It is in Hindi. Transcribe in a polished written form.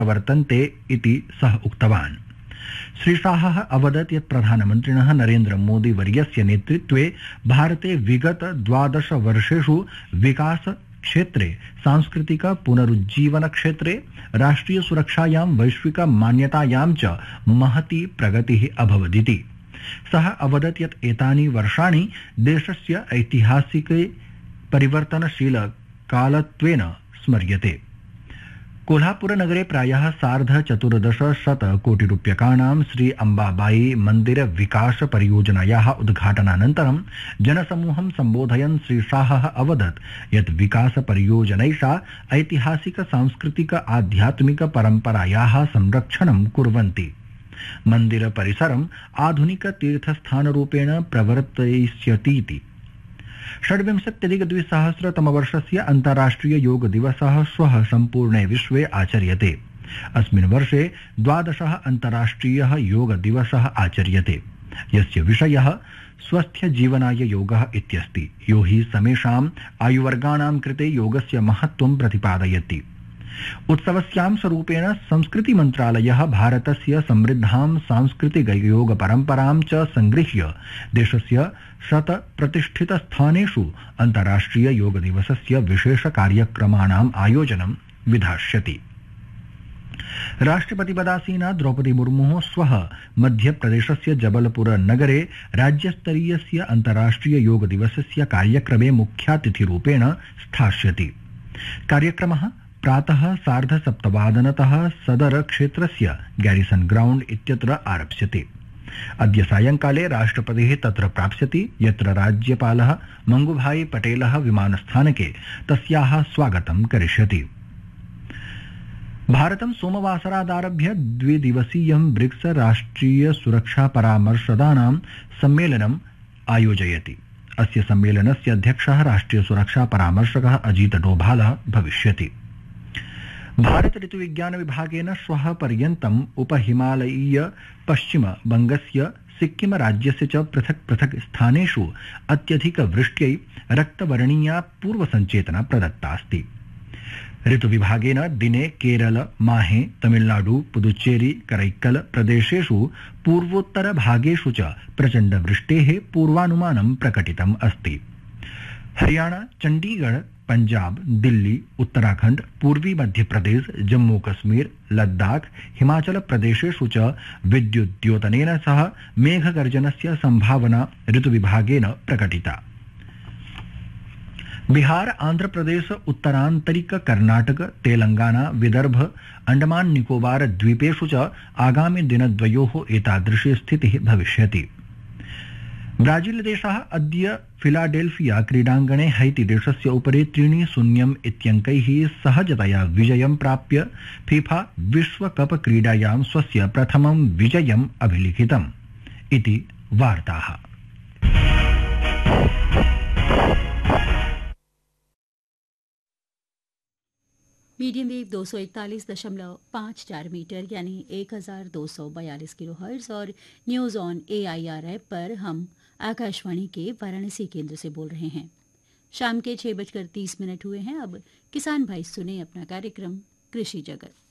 प्रवर्तन्ते इति सः उक्तवान्। श्रीशाहः अवदत् यत् प्रधानमन्त्रिणः नरेन्द्र मोदी वर्यस्य नेतृत्वे भारते विगत 12 वर्षेषु विकास क्षेत्रे, सांस्कृतिक पुनरुज्जीवन क्षेत्रे, राष्ट्रिय सुरक्षायां, वैश्विक मान्यतायां च महती प्रगतिः अभवदिति। सः अवदत् यत् एतानि वर्षाणि देशस्य ऐतिहासिके परिवर्तनशील कालत्वेन स्मर्यते। कोल्हापुरनगरे प्रायः 14,500 कोटिरूप्यकाणां श्री अम्बाबाई मन्दिर विकास परियोजनायाः उद्घाटनानन्तरं जनसमूहं सम्बोधयन् श्रीशाहः अवदत् यत् विकास परियोजनैषा ऐतिहासिक सांस्कृतिक आध्यात्मिक परम्परायाः संरक्षणं कुर्वन्ति। मन्दिर परिसरम् आधुनिक तीर्थस्थानरूपेण प्रवर्तयिष्यतीति। 26,200 अन्ताराष्ट्रिय योग दिवसः श्वः सम्पूर्णे विश्वे आचर्यते। अस्मिन् वर्षे 12 अन्ताराष्ट्रियः योग दिवसः आचर्यते, यस्य विषयः स्वस्थ जीवनाय योगः इत्यस्ति, यो हि समेषाम् आयुवर्गाणां कृते योगस्य महत्त्वं प्रतिपादयति। उत्सवस्यां स्वरूपेण संस्कृति मन्त्रालयः भारतस्य समृद्धां सांस्कृतिक योग परम्परां च संगृह्य देशस्य 100 प्रतिष्ठितस्थानेषु अन्ताराष्ट्रिय योग दिवसस्य विशेष कार्यक्रमाणाम् आयोजनं विधास्यति। राष्ट्रपतिपदासीना द्रौपदी मुर्मुः श्वः मध्यप्रदेशस्य जबलपुर नगरे राज्यस्तरीयस्य अन्ताराष्ट्रिय योग दिवसस्य कार्यक्रमे मुख्यातिथिरूपेण स्थास्यति। कार्यक्रमः प्रातः 7:30 सदर क्षेत्रस्य गैरिसन ग्राउंड इत्यत्र आरप्स्यते। अद्य सायंकाले राष्ट्रपतिः तत्र प्राप्स्यति, यत्र राज्यपालः मंगूभाई पटेलः विमानस्थानके तस्याः स्वागतं करिष्यति। भारतं सोमवासरादारभ्य द्विदिवसीयं ब्रिक्स राष्ट्रिय सुरक्षा परामर्शदानां सम्मेलनम् आयोजयति। अस्य सम्मेलनस्य अध्यक्षः राष्ट्रिय सुरक्षा परामर्शकः अजीत डोभालः भविष्यति। भारत ऋतुविज्ञान विभागेन श्वः पर्यन्तम् उपहिमालयीय पश्चिम बंगस्य सिक्किम राज्यस्य च पृथक् पृथक् स्थानेषु अत्यधिक वृष्ट्यै रक्तवर्णीया पूर्वसञ्चेतना प्रदत्तास्ति। ऋतुविभागेन दिने केरल, माहे, तमिलनाडु, पुदुच्चेरी, करैक्कल प्रदेशेषु पूर्वोत्तर भागेषु च प्रचण्ड वृष्टेः पूर्वानुमानं प्रकटितम् अस्ति। हरियाणा, चण्डीगढ़, पंजाब, दिल्ली, उत्तराखंड, पूर्वी मध्य प्रदेश, जम्मू कश्मीर, लद्दाख, हिमाचल प्रदेशेषु च विद्युद्योतनेन सह मेघगर्जनस्य संभावना ऋतुविभागेन प्रकटिता। बिहार, आंध्र प्रदेश, उत्तरांतरिक कर्नाटक, तेलंगाना, विदर्भ, अंडमान निकोबार द्वीपेषु च आगामि दिनद्वयोः एतादृशी स्थितिः भविष्यति। ब्राजील देशः अद्य फिलाडेल्फिया क्रीडाङ्गणे हैती देशस्य उपरि 3-0 इत्यङ्कैः सहजतया विजयं प्राप्य फीफा विश्वकप क्रीडायां स्वस्य प्रथमं विजयम् अभिलिखितम् इति वार्ताः। मीडियम वेव 241.54 मीटर यानी 1242 किलोहर्ट्ज़ और न्यूज़ ऑन AIR ऐप पर हम आकाशवाणी के वाराणसी केंद्र से बोल रहे हैं। शाम के 6:30 हुए हैं। अब किसान भाई सुने अपना कार्यक्रम कृषि जगत।